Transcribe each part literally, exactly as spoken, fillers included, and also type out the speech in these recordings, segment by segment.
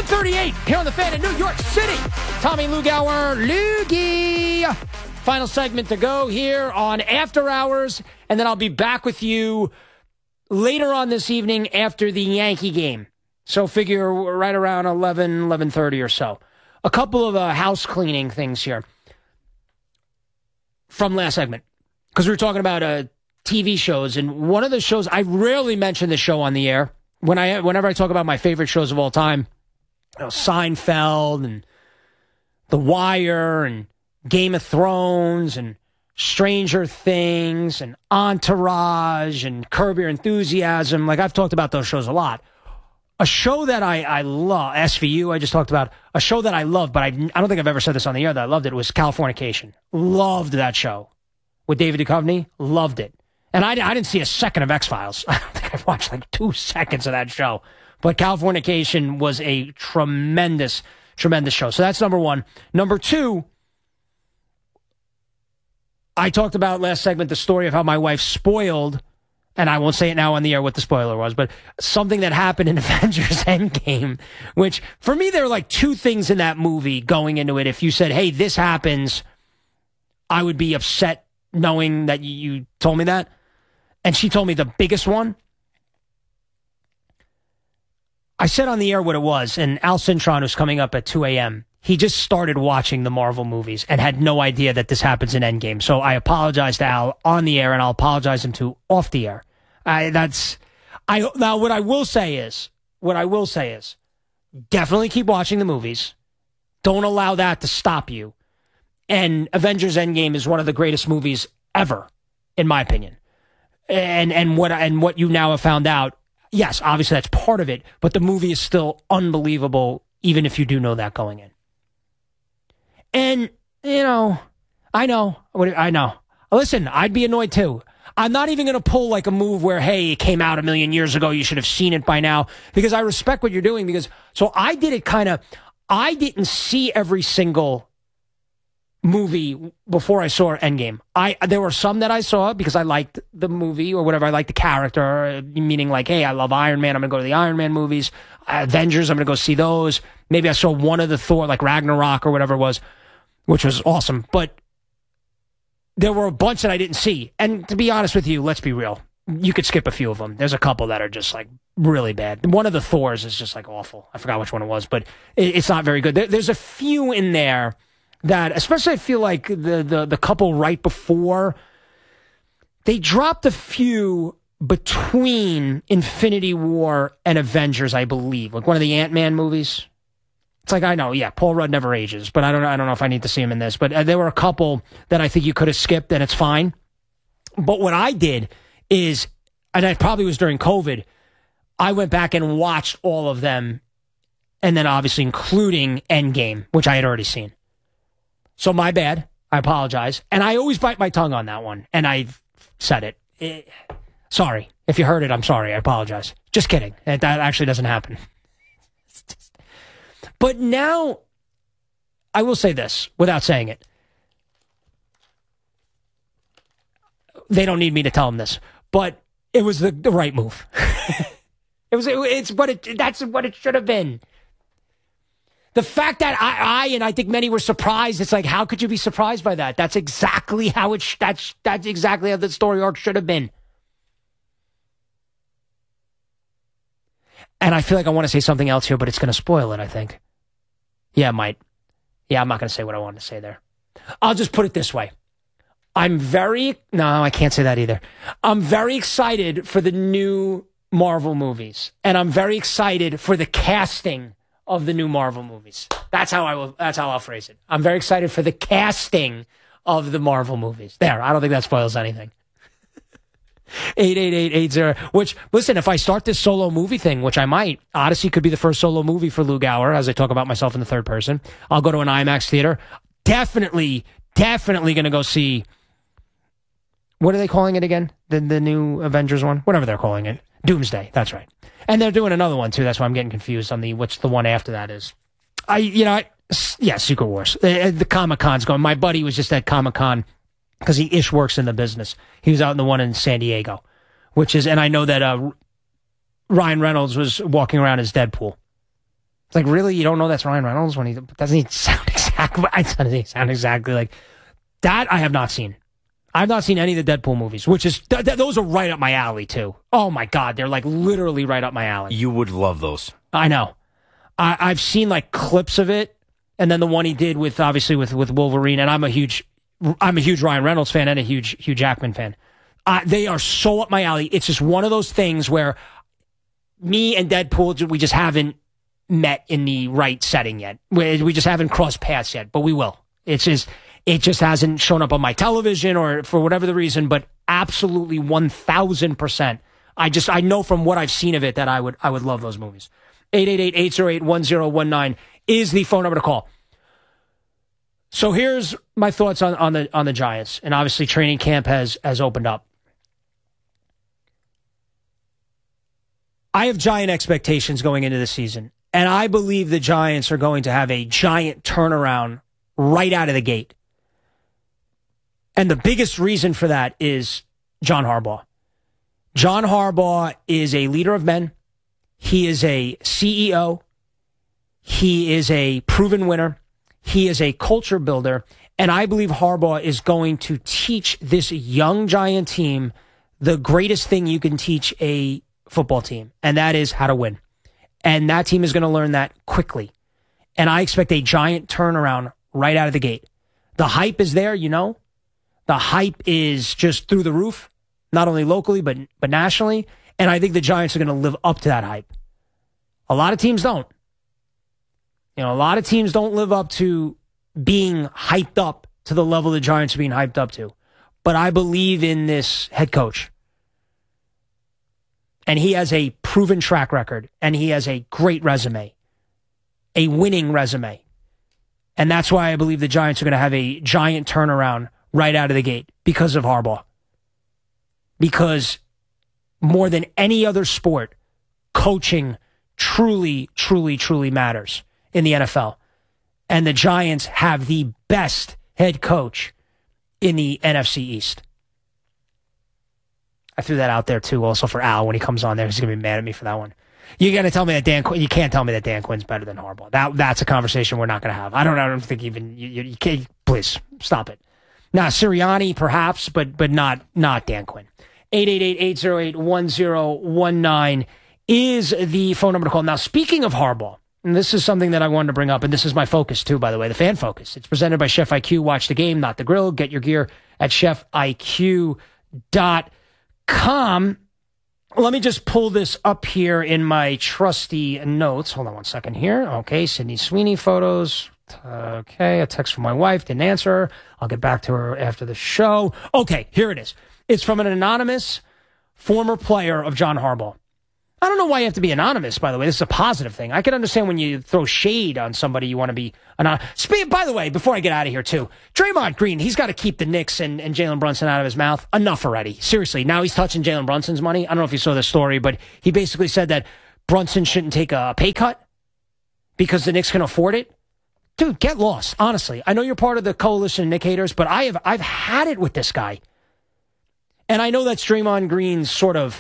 one thirty-eight here on the Fan in New York City. Tommy Lugauer, Loogie. Final segment to go here on After Hours, and then I'll be back with you later on this evening after the Yankee game. So figure right around eleven, eleven thirty or so. A couple of uh, house cleaning things here from last segment, because we were talking about uh, T V shows, and one of the shows, I rarely mention the show on the air. When I, whenever I talk about my favorite shows of all time, you know, Seinfeld and The Wire and Game of Thrones and Stranger Things and Entourage and Curb Your Enthusiasm. Like, I've talked about those shows a lot. A show that I, I love, S V U, I just talked about, a show that I love, but I, I don't think I've ever said this on the air that I loved it, was Californication. Loved that show. With David Duchovny, loved it. And I, I didn't see a second of X-Files. I don't think I've watched like two seconds of that show. But Californication was a tremendous, tremendous show. So that's number one. Number two, I talked about last segment the story of how my wife spoiled, and I won't say it now on the air what the spoiler was, but something that happened in Avengers Endgame, which for me, there are like two things in that movie going into it. If you said, hey, this happens, I would be upset knowing that you told me that. And she told me the biggest one. I said on the air what it was, and Al Cintron, who's coming up at two a.m., he just started watching the Marvel movies and had no idea that this happens in Endgame. So I apologize to Al on the air, and I'll apologize him to off the air. I, that's, I, now what I will say is, what I will say is, definitely keep watching the movies. Don't allow that to stop you. And Avengers Endgame is one of the greatest movies ever, in my opinion. And and what and what you now have found out, yes, obviously that's part of it, but the movie is still unbelievable, even if you do know that going in. And, you know, I know, I know. Listen, I'd be annoyed too. I'm not even going to pull like a move where, hey, it came out a million years ago, you should have seen it by now, because I respect what you're doing. Because so I did it kind of, I didn't see every single movie before I saw Endgame. I there were some that I saw because I liked the movie or whatever. I liked the character, meaning like, hey, I love Iron Man. I'm going to go to the Iron Man movies. Avengers, I'm going to go see those. Maybe I saw one of the Thor, like Ragnarok or whatever it was, which was awesome. But there were a bunch that I didn't see. And to be honest with you, let's be real. You could skip a few of them. There's a couple that are just like really bad. One of the Thors is just like awful. I forgot which one it was, but it, it's not very good. There, there's a few in there that, especially I feel like the, the, the couple right before, they dropped a few between Infinity War and Avengers, I believe. Like one of the Ant-Man movies. It's like, I know, yeah, Paul Rudd never ages, but I don't know, I don't know if I need to see him in this. But uh, there were a couple that I think you could have skipped, and it's fine. But what I did is, and it probably was during COVID, I went back and watched all of them, and then obviously including Endgame, which I had already seen. So my bad. I apologize. And I always bite my tongue on that one. And I said it. it. Sorry. If you heard it, I'm sorry. I apologize. Just kidding. That actually doesn't happen. Just... But now, I will say this without saying it. They don't need me to tell them this. But it was the, the right move. it was. It, it's what it. That's what it should have been. The fact that I, I, and I think many were surprised, it's like, how could you be surprised by that? That's exactly how it, sh- that's, that's exactly how the story arc should have been. And I feel like I want to say something else here, but it's going to spoil it, I think. Yeah, it might. Yeah, I'm not going to say what I wanted to say there. I'll just put it this way. I'm very, no, I can't say that either. I'm very excited for the new Marvel movies. And I'm very excited for the casting of the new Marvel movies. That's how I will, that's how I'll phrase it. I'm very excited for the casting of the Marvel movies. There, I don't think that spoils anything. eight eight eight eight zero, which, listen, if I start this solo movie thing, which I might, Odyssey could be the first solo movie for Lou Gower, as I talk about myself in the third person. I'll go to an IMAX theater. Definitely, definitely going to go see, what are they calling it again? The, the new Avengers one? Whatever they're calling it. Doomsday, that's right. And they're doing another one, too. That's why I'm getting confused on the, what's the one after that is. I, you know, I, yeah, Secret Wars. The, the Comic-Con's going. My buddy was just at Comic-Con because he ish works in the business. He was out in the one in San Diego, which is, and I know that uh, Ryan Reynolds was walking around as Deadpool. It's like, really? You don't know that's Ryan Reynolds when he doesn't he sound exactly, doesn't he sound exactly like that? I have not seen. I've not seen any of the Deadpool movies, which is, th- th- those are right up my alley, too. Oh, my God. They're like literally right up my alley. You would love those. I know. I- I've seen like clips of it. And then the one he did with, obviously, with, with Wolverine. And I'm a huge, I'm a huge Ryan Reynolds fan and a huge Hugh Jackman fan. Uh, they are so up my alley. It's just one of those things where me and Deadpool, we just haven't met in the right setting yet. We, we just haven't crossed paths yet, but we will. It's just, it just hasn't shown up on my television or for whatever the reason, but absolutely one thousand percent. I just, I know from what I've seen of it that I would, I would love those movies. eight eight eight, eight oh eight, one oh one nine is the phone number to call. So here's my thoughts on, on the, on the Giants. And obviously training camp has, has opened up. I have giant expectations going into the season, and I believe the Giants are going to have a giant turnaround right out of the gate. And the biggest reason for that is John Harbaugh. John Harbaugh is a leader of men. He is a C E O. He is a proven winner. He is a culture builder. And I believe Harbaugh is going to teach this young Giant team the greatest thing you can teach a football team, and that is how to win. And that team is going to learn that quickly. And I expect a giant turnaround right out of the gate. The hype is there, you know. The hype is just through the roof, not only locally, but, but nationally. And I think the Giants are going to live up to that hype. A lot of teams don't. You know, a lot of teams don't live up to being hyped up to the level the Giants are being hyped up to. But I believe in this head coach. And he has a proven track record, and he has a great resume, a winning resume. And that's why I believe the Giants are going to have a giant turnaround right out of the gate because of Harbaugh. Because more than any other sport, coaching truly, truly, truly matters in the N F L. And the Giants have the best head coach in the N F C East. I threw that out there, too, also for Al when he comes on there. He's going to be mad at me for that one. You got to tell me that Dan Quinn, you can't tell me that Dan Quinn's better than Harbaugh. That That's a conversation we're not going to have. I don't I don't think even, you, you, you can't, please, stop it. Now, Sirianni, perhaps, but but not not Dan Quinn. eight eight eight, eight oh eight, one oh one nine is the phone number to call. Now, speaking of Harbaugh, and this is something that I wanted to bring up, and this is my focus, too, by the way, the fan focus. It's presented by Chef I Q. Watch the game, not the grill. Get your gear at chef I Q dot com. Let me just pull this up here in my trusty notes. Hold on one second here. Okay, Sydney Sweeney photos. Okay, a text from my wife. Didn't answer her. I'll get back to her after the show. Okay, here it is. It's from an anonymous former player of John Harbaugh. I don't know why you have to be anonymous, by the way. This is a positive thing. I can understand when you throw shade on somebody, you want to be anonymous. By the way, before I get out of here, too, Draymond Green, he's got to keep the Knicks and, and Jalen Brunson out of his mouth. Enough already. Seriously. Now he's touching Jalen Brunson's money. I don't know if you saw this story, but he basically said that Brunson shouldn't take a pay cut because the Knicks can afford it. Dude, get lost. Honestly, I know you're part of the coalition of Knick haters, but I have I've had it with this guy. And I know that's Draymond Green's sort of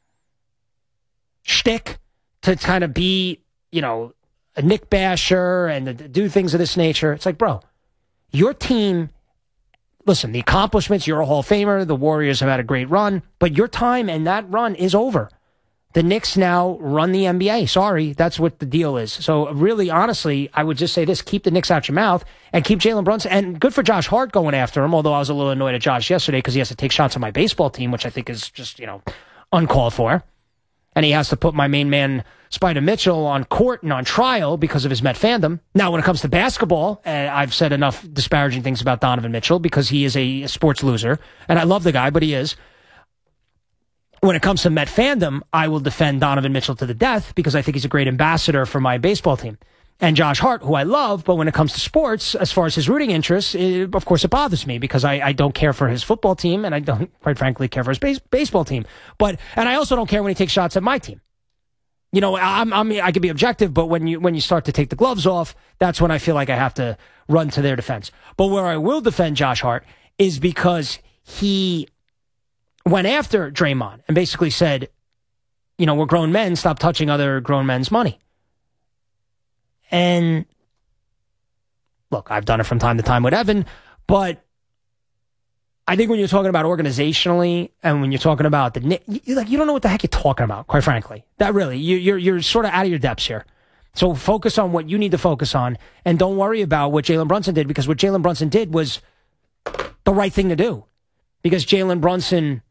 shtick to kind of be, you know, a Knick basher and to do things of this nature. It's like, bro, your team, listen, the accomplishments, you're a Hall of Famer. The Warriors have had a great run, but your time and that run is over. The Knicks now run the N B A. Sorry, that's what the deal is. So really, honestly, I would just say this, keep the Knicks out your mouth and keep Jalen Brunson. And good for Josh Hart going after him, although I was a little annoyed at Josh yesterday because he has to take shots at my baseball team, which I think is just, you know, uncalled for. And he has to put my main man, Spider Mitchell, on court and on trial because of his Met fandom. Now, when it comes to basketball, uh, I've said enough disparaging things about Donovan Mitchell because he is a, a sports loser. And I love the guy, but he is. When it comes to Met fandom, I will defend Donovan Mitchell to the death because I think he's a great ambassador for my baseball team. And Josh Hart, who I love, but when it comes to sports, as far as his rooting interests, it, of course it bothers me because I, I don't care for his football team and I don't, quite frankly, care for his base, baseball team. But and I also don't care when he takes shots at my team. You know, I'm, I'm I can be objective, but when you when you start to take the gloves off, that's when I feel like I have to run to their defense. But where I will defend Josh Hart is because he went after Draymond and basically said, you know, we're grown men, stop touching other grown men's money. And look, I've done it from time to time with Evan, but I think when you're talking about organizationally and when you're talking about the Knicks, you, like, you don't know what the heck you're talking about, quite frankly. That really, you, you're you're sort of out of your depths here. So focus on what you need to focus on, and don't worry about what Jalen Brunson did, because what Jalen Brunson did was the right thing to do. Because Jalen Brunson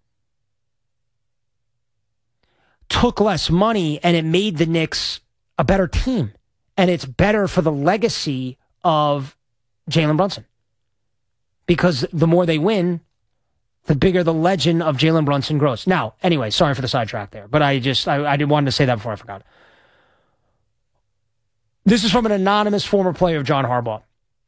took less money, and it made the Knicks a better team. And it's better for the legacy of Jalen Brunson. Because the more they win, the bigger the legend of Jalen Brunson grows. Now, anyway, sorry for the sidetrack there, but I just, I, I did wanted to say that before I forgot. This is from an anonymous former player of John Harbaugh.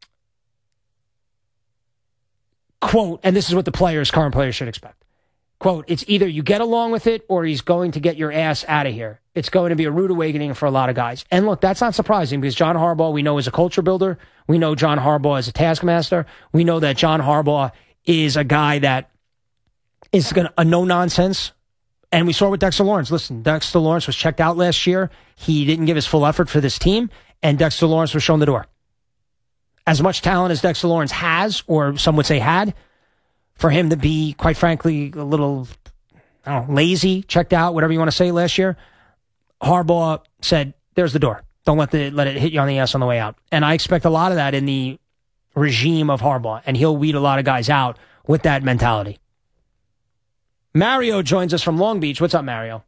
Quote, and this is what the players, current players should expect. Quote, it's either you get along with it or he's going to get your ass out of here. It's going to be a rude awakening for a lot of guys. And look, that's not surprising, because John Harbaugh, we know, is a culture builder. We know John Harbaugh is a taskmaster. We know that John Harbaugh is a guy that is going to, a no-nonsense. And we saw with Dexter Lawrence. Listen, Dexter Lawrence was checked out last year. He didn't give his full effort for this team, and Dexter Lawrence was shown the door. As much talent as Dexter Lawrence has, or some would say had, for him to be, quite frankly, a little, I don't know, lazy, checked out, whatever you want to say, last year, Harbaugh said, there's the door. Don't let the let it hit you on the ass on the way out. And I expect a lot of that in the regime of Harbaugh, and he'll weed a lot of guys out with that mentality. Mario joins us from Long Beach. What's up, Mario?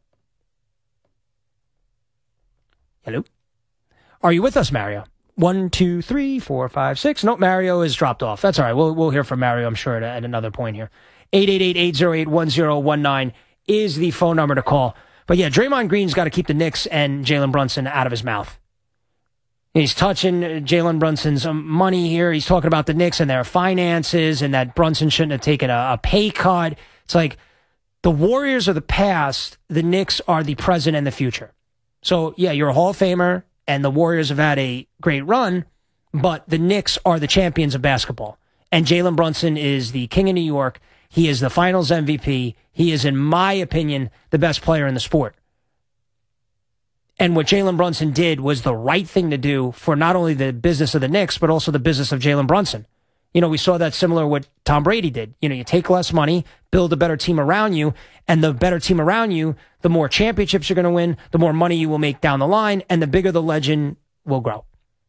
Hello? Are you with us, Mario? One, two, three, four, five, six. No, Mario is dropped off. That's all right. We'll we'll hear from Mario, I'm sure, at, at another point here. eight eight eight, eight oh eight, one oh one nine is the phone number to call. But yeah, Draymond Green's got to keep the Knicks and Jalen Brunson out of his mouth. He's touching Jalen Brunson's money here. He's talking about the Knicks and their finances, and that Brunson shouldn't have taken a, a pay cut. It's like the Warriors are the past, the Knicks are the present and the future. So yeah, you're a Hall of Famer, and the Warriors have had a great run, but the Knicks are the champions of basketball. And Jalen Brunson is the king of New York. He is the finals M V P. He is, in my opinion, the best player in the sport. And what Jalen Brunson did was the right thing to do for not only the business of the Knicks, but also the business of Jalen Brunson. You know, we saw that similar what Tom Brady did. You know, you take less money, build a better team around you, and the better team around you, the more championships you're going to win, the more money you will make down the line, and the bigger the legend will grow.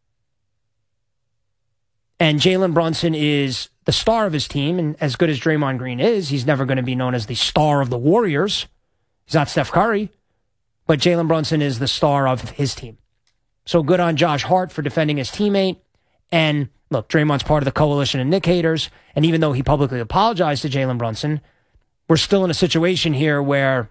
And Jalen Brunson is the star of his team, and as good as Draymond Green is, he's never going to be known as the star of the Warriors. He's not Steph Curry, but Jalen Brunson is the star of his team. So good on Josh Hart for defending his teammate. And look, Draymond's part of the coalition of Knick haters, and even though he publicly apologized to Jalen Brunson, we're still in a situation here where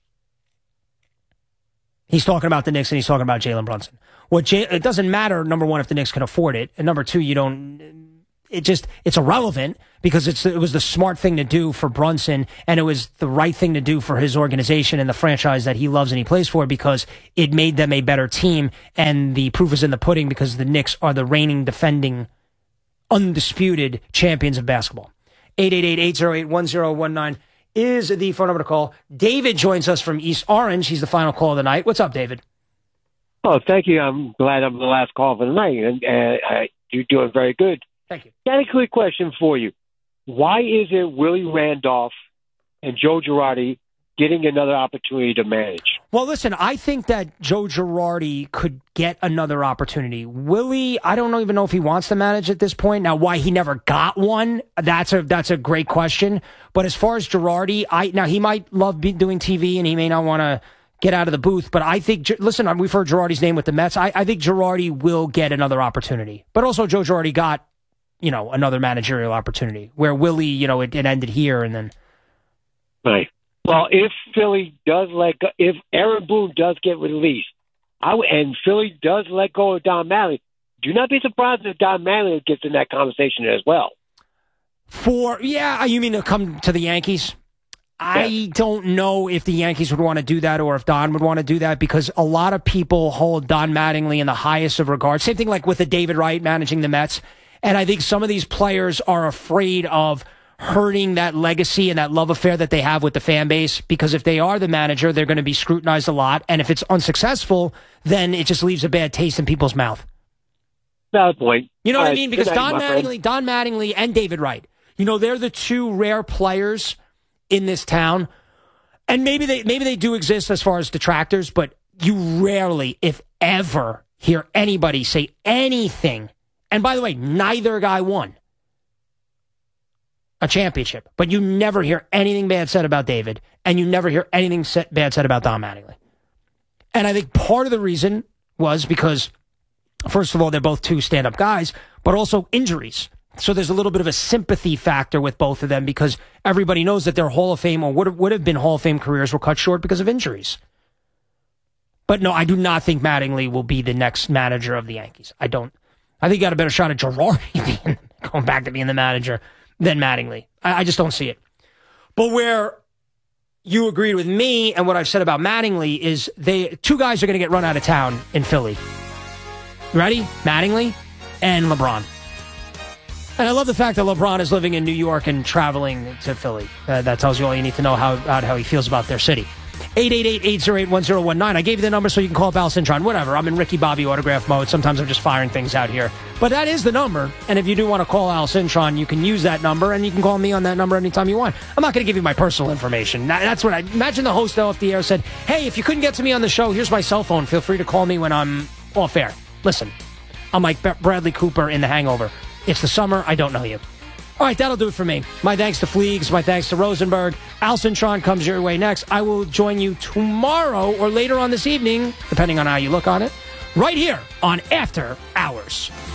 he's talking about the Knicks and he's talking about Jalen Brunson. What J- it doesn't matter, number one, if the Knicks can afford it, and number two, you don't. It just it's irrelevant, because it's it was the smart thing to do for Brunson, and it was the right thing to do for his organization and the franchise that he loves and he plays for, because it made them a better team, and the proof is in the pudding, because the Knicks are the reigning, defending, undisputed champions of basketball. eight eight eight, eight oh eight, one oh one nine is the phone number to call. David joins us from East Orange. He's the final call of the night. What's up, David? Oh, thank you. I'm glad I'm the last call for the night, and uh, you're doing very good. Thank you. Got a quick question for you. Why is it Willie Randolph and Joe Girardi getting another opportunity to manage? Well, listen, I think that Joe Girardi could get another opportunity. Willie, I don't even know if he wants to manage at this point. Now, why he never got one, that's a that's a great question. But as far as Girardi, I now he might love be doing T V and he may not want to get out of the booth. But I think, listen, we've heard Girardi's name with the Mets. I, I think Girardi will get another opportunity. But also Joe Girardi got, you know, another managerial opportunity where Willie, you know, it, it ended here and then. Right. Well, if Philly does let go, if Aaron Boone does get released, I w- and Philly does let go of Don Mattingly, do not be surprised if Don Mattingly gets in that conversation as well. For, yeah, you mean to come to the Yankees? I yes. don't know if the Yankees would want to do that or if Don would want to do that, because a lot of people hold Don Mattingly in the highest of regards. Same thing like with the David Wright managing the Mets. And I think some of these players are afraid of hurting that legacy and that love affair that they have with the fan base, because if they are the manager, they're going to be scrutinized a lot. And if it's unsuccessful, then it just leaves a bad taste in people's mouth. valid point. You know All what I right, mean? Because good night, Don my friend. Mattingly, Don Mattingly and David Wright, you know, they're the two rare players in this town. And maybe they maybe they do exist as far as detractors, but you rarely, if ever, hear anybody say anything. And by the way, neither guy won a championship, but you never hear anything bad said about David, and you never hear anything set, bad said about Don Mattingly. And I think part of the reason was because, first of all, they're both two stand-up guys, but also injuries. So there's a little bit of a sympathy factor with both of them because everybody knows that their Hall of Fame or would have, would have been Hall of Fame careers were cut short because of injuries. But no, I do not think Mattingly will be the next manager of the Yankees. I don't. I think he got a better shot at Girardi being, going back to being the manager than Mattingly. I, I just don't see it. But where you agreed with me and what I've said about Mattingly is they two guys are going to get run out of town in Philly. Ready? Mattingly and LeBron. And I love the fact that LeBron is living in New York and traveling to Philly. Uh, that tells you all you need to know how, about how he feels about their city. eight eight eight, eight oh eight, one oh one nine. I gave you the number so you can call up Al Cintron. Whatever. I'm in Ricky Bobby autograph mode. Sometimes I'm just firing things out here. But that is the number. And if you do want to call Al Cintron, you can use that number, and you can call me on that number anytime you want. I'm not going to give you my personal information. That's what I imagine the host off the air said, hey, if you couldn't get to me on the show, here's my cell phone. Feel free to call me when I'm off air. Listen, I'm like Bradley Cooper in The Hangover. It's the summer. I don't know you. All right, that'll do it for me. My thanks to Fleegs. My thanks to Rosenberg. Al Cintron comes your way next. I will join you tomorrow or later on this evening, depending on how you look on it, right here on After Hours.